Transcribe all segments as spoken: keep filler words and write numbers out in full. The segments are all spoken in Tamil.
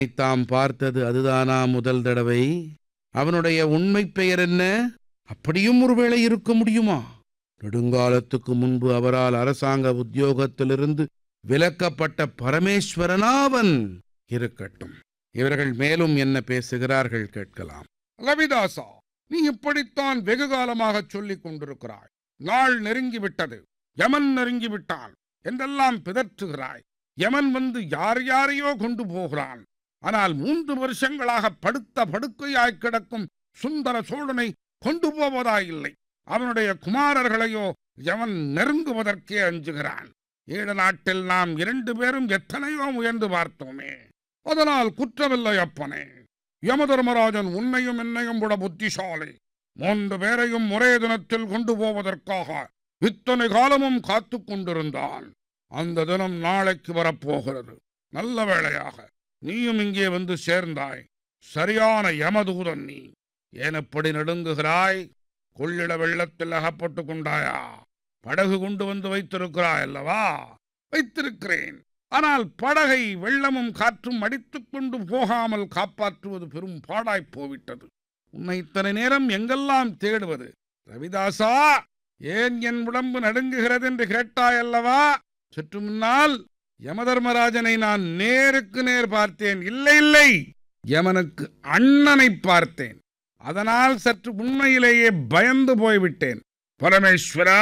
தாம் பார்த்தது அதுதானா முதல் தடவை? அவனுடைய உண்மை பெயர் என்ன? அப்படியும் ஒருவேளை இருக்க முடியுமா? நெடுங்காலத்துக்கு முன்பு அவரால் அரசாங்க உத்தியோகத்திலிருந்து விலக்கப்பட்ட பரமேஸ்வரனாவன். இருக்கட்டும், இவர்கள் மேலும் என்ன பேசுகிறார்கள் கேட்கலாம். ரவிதாசா, நீ இப்படித்தான் வெகு காலமாக சொல்லிக் கொண்டிருக்கிறாய். நாள் நெருங்கிவிட்டது, யமன் நெருங்கிவிட்டான் என்றெல்லாம் பிதற்றுகிறாய். யமன் வந்து யார் யாரையோ கொண்டு போகிறான். ஆனால் மூன்று வருஷங்களாக படுத்த படுக்கையாய் கிடக்கும் சுந்தர சோழனை கொண்டு போவதாயில்லை. அவனுடைய குமாரர்களையோ யமன் நெருங்குவதற்கே அஞ்சுகிறான். ஈழ நாட்டில் நாம் இரண்டு பேரும் எத்தனையோ முயன்று பார்த்தோமே, அதனால் குற்றமில்லை அப்பனே. யமதர்மராஜன் உன்னையும் என்னையும் விட புத்திசாலி. மூன்று பேரையும் ஒரே தினத்தில் கொண்டு போவதற்காக இத்தனை காலமும் காத்து கொண்டிருந்தான். அந்த தினம் நாளைக்கு வரப்போகிறது. நல்ல வேளையாக நீயும் இங்கே வந்து சேர்ந்தாய். சரியான யமதூதன் நீ. ஏன் எப்படி நடுங்குகிறாய்? கொள்ளிட வெள்ளத்தில் அகப்பட்டு கொண்டாயா? படகு கொண்டு வந்து வைத்திருக்கிறாய் அல்லவா? வைத்திருக்கிறேன். ஆனால் படகை வெள்ளமும் காற்றும் அடித்துக் கொண்டு போகாமல் காப்பாற்றுவது பெரும் பாடாய்ப் போவிட்டது. உன்னை இத்தனை நேரம் எங்கெல்லாம் தேடுவது? ரவிதாசா, ஏன் என் உடம்பு நடுங்குகிறது என்று கேட்டாயல்லவா? சற்று முன்னால் யமதர்மராஜனை நான் நேருக்கு நேர் பார்த்தேன். இல்லை இல்லை, யமனுக்கு அண்ணனை பார்த்தேன். அதனால் சற்று உண்மையிலேயே பயந்து போய்விட்டேன். பரமேஸ்வரா,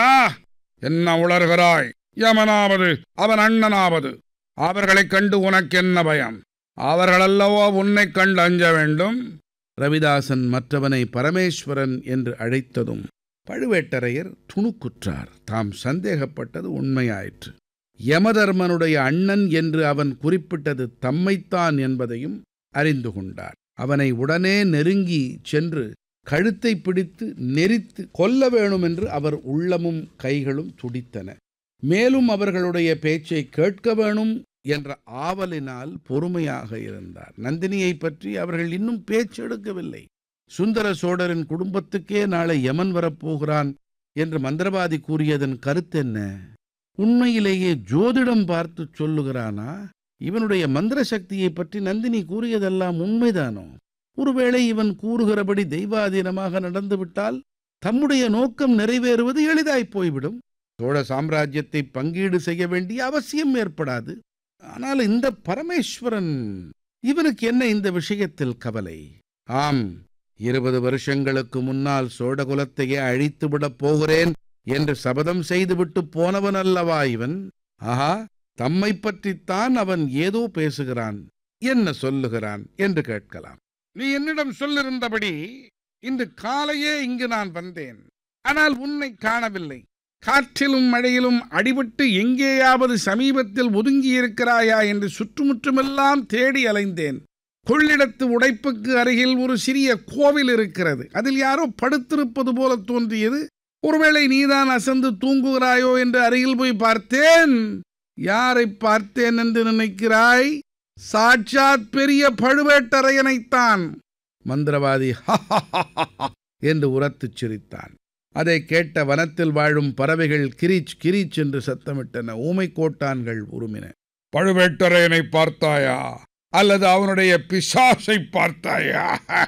என்ன உளறுகிறாய்? யமனாவது அவன் அண்ணனாவது அவர்களைக் கண்டு உனக்கு என்ன பயம்? அவர்களல்லவோ உன்னை கண்டு அஞ்ச வேண்டும். ரவிதாசன் மற்றவனை பரமேஸ்வரன் என்று அழைத்ததும் பழுவேட்டரையர் துணுக்குற்றார். தாம் சந்தேகப்பட்டது உண்மையாயிற்று. யமதர்மனுடைய அண்ணன் என்று அவன் குறிப்பிட்டது தம்மைத்தான் என்பதையும் அறிந்து கொண்டார். அவனை உடனே நெருங்கி சென்று கழுத்தை பிடித்து நெரித்து கொல்ல வேணுமென்று அவர் உள்ளமும் கைகளும் துடித்தன. மேலும் அவர்களுடைய பேச்சை கேட்க வேணும் என்ற ஆவலினால் பொறுமையாக இருந்தார். நந்தினியை பற்றி அவர்கள் இன்னும் பேச்செடுக்கவில்லை. சுந்தர சோழரின் குடும்பத்துக்கே நாளை யமன் வரப்போகிறான் என்று மந்திரவாதி கூறியதன் கருத்தென்ன? உண்மையிலேயே ஜோதிடம் பார்த்து சொல்லுகிறானா? இவனுடைய மந்திர சக்தியை பற்றி நந்தினி கூறியதெல்லாம் உண்மைதானோ? ஒருவேளை இவன் கூறுகிறபடி தெய்வாதீனமாக நடந்துவிட்டால் தம்முடைய நோக்கம் நிறைவேறுவது எளிதாய் போய்விடும். சோழ சாம்ராஜ்யத்தை பங்கீடு செய்ய வேண்டிய அவசியம் ஏற்படாது. ஆனால் இந்த பரமேஸ்வரன், இவனுக்கு என்ன இந்த விஷயத்தில் கவலை? ஆம், இருபது வருஷங்களுக்கு முன்னால் சோழகுலத்தையே அழித்துவிடப் போகிறேன் என்று சபதம் செய்துவிட்டு போனவன் அல்லவா இவன்? ஆஹா, தம்மை பற்றித்தான் அவன் ஏதோ பேசுகிறான். என்ன சொல்லுகிறான் என்று கேட்கலாம். நீ என்னிடம் சொல்லிருந்தபடி இன்று காலையே இங்கு நான் வந்தேன். ஆனால் உன்னை காணவில்லை. காற்றிலும் மழையிலும் அடிபட்டு எங்கேயாவது சமீபத்தில் ஒதுங்கியிருக்கிறாயா என்று சுற்றுமுற்றுமெல்லாம் தேடி அலைந்தேன். கொள்ளிடத்து உடைப்புக்கு அருகில் ஒரு சிறிய கோவில் இருக்கிறது. அதில் யாரோ படுத்திருப்பது போல தோன்றியது. ஒருவேளை நீதான் அசந்து தூங்குகிறாயோ என்று அருகில் போய் பார்த்தேன். யாரை பார்த்தேன் என்று நினைக்கிறாய்? சாட்சாத் பெரிய பழுவேட்டரையனைத்தான். மந்திரவாதி என்று உரத்துச் சிரித்தான். அதை கேட்ட வனத்தில் வாழும் பறவைகள் கிரீச் கிரீச் என்று சத்தமிட்டன. ஊமை கோட்டான்கள் உருமின. பழுவேட்டரையனை பார்த்தாயா அல்லது அவனுடைய பிசாசை பார்த்தாயா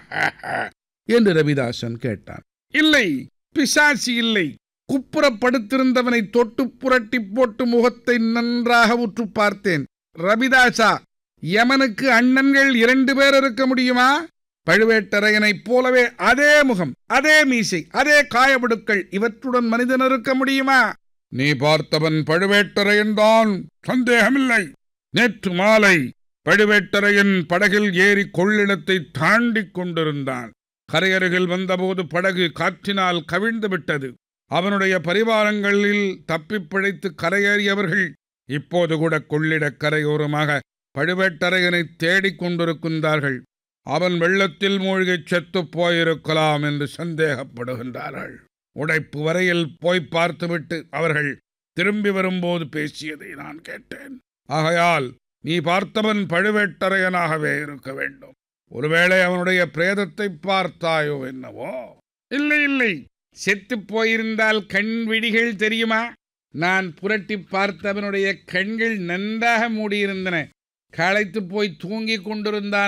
என்று ரவிதாசன் கேட்டான். இல்லை, பிசாசி இல்லை. குப்புறப்படுத்திருந்தவனை தொட்டு புரட்டி போட்டு முகத்தை நன்றாக உற்று பார்த்தேன். ரவிதாசா, யமனுக்கு அண்ணன்கள் இரண்டு பேர் இருக்க முடியுமா? பழுவேட்டரையனைப் போலவே அதே முகம், அதே மீசை, அதே காயப்படுக்கள், இவற்றுடன் மனிதன் இருக்க முடியுமா? நீ பார்த்தவன் பழுவேட்டரையன் தான், சந்தேகமில்லை. நேற்று மாலை பழுவேட்டரையன் படகில் ஏறி கொள்ளிடத்தை தாண்டி கொண்டிருந்தான். கரையருகில் வந்தபோது படகு காற்றினால் கவிழ்ந்து விட்டது. அவனுடைய பரிவாரங்களில் தப்பிப் பிழைத்து கரையேறியவர்கள் இப்போது கூட கொள்ளிடக் கரையோரமாக பழுவேட்டரையனை தேடிக் கொண்டிருக்கின்றார்கள். அவன் வெள்ளத்தில் மூழ்கிச் செத்துப் போயிருக்கலாம் என்று சந்தேகப்படுகின்றார்கள். உடைப்பு வரையில் போய் பார்த்துவிட்டு அவர்கள் திரும்பி வரும்போது பேசியதை நான் கேட்டேன். ஆகையால் நீ பார்த்தவன் பழுவேட்டரையனாகவே இருக்க வேண்டும். ஒருவேளை அவனுடைய பிரேதத்தை பார்த்தாயோ என்னவோ? இல்லை இல்லை, செத்து போயிருந்தால் கண் விழிகள் தெரியுமா? நான் புரட்டி பார்த்தவனுடைய கண்கள் நன்றாக மூடியிருந்தன. களைத்து போய் தூங்கிக் கொண்டிருந்தான்.